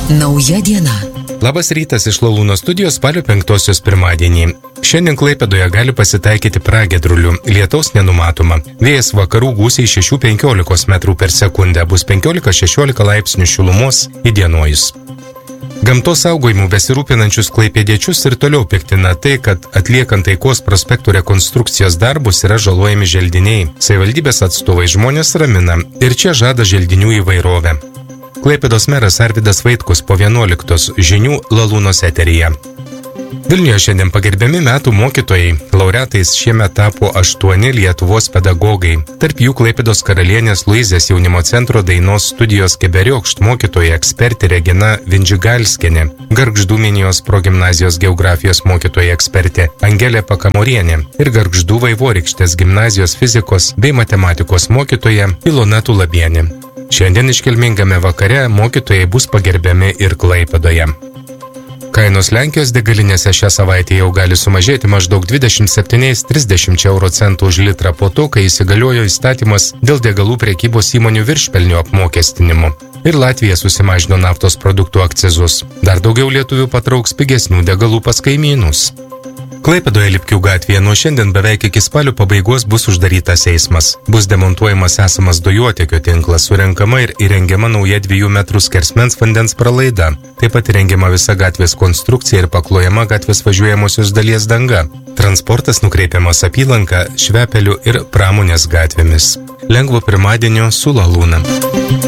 Nauja diena. Labas rytas iš Lalūno studijos spalio 5-osios pirmadienį. Šiandien Klaipėdoje gali pasitaikyti pragiedrulių, lietaus nenumatoma. Vėjas vakarų gūsiai 6–15 metrų per sekundę, bus 15–16 laipsnių šilumos įdienojus. Gamtos saugojimu besirūpinančius klaipėdiečius ir toliau piktina tai, kad atliekant Taikos prospektų rekonstrukcijos darbus yra žalojami želdiniai. Savivaldybės atstovai žmonės ramina ir čia žada želdinių įvairovę. Klaipėdos meras Arvydas Vaitkus po 11 žinių Lalūnos eteryje. Vilniuje šiandien pagerbiami metų mokytojai. Laureatais šiemet tapo 8 Lietuvos pedagogai. Tarp jų Klaipėdos karalienės Luizės jaunimo centro dainos studijos Keberiokšt mokytoja ekspertė Regina Vindžigalskienė, Gargždų minijos progimnazijos geografijos mokytoja ekspertė Angelė Pakamorienė ir Gargždų Vaivorykštės gimnazijos fizikos bei matematikos mokytoja Ilona Tulabienė. Šiandien iškilmingame vakare mokytojai bus pagerbiami ir Klaipėdoje. Kainos Lenkijos degalinėse šią savaitę jau gali sumažėti maždaug 27–30 euro centų už litrą po to, kai įsigaliojo įstatymas dėl degalų prekybos įmonių viršpelnio apmokestinimo. Ir Latvija susimažino naftos produktų akcizus. Dar daugiau lietuvių patrauks pigesnių degalų pas kaimynus. Klaipėdoje Lipkių gatvėje nuo šiandien beveik iki spalio pabaigos bus uždarytas eismas. Bus demontuojamas esamas dujotiekio tinklas, surenkama ir įrengiama nauja 2 metrų skersmens vandens pralaida. Taip pat įrengiama visa gatvės konstrukcija ir paklojama gatvės važiuojamosios dalies danga. Transportas nukreipiamas Apylanka, Švepelių ir Pramonės gatvėmis. Lengvo pirmadienio su Lalūna.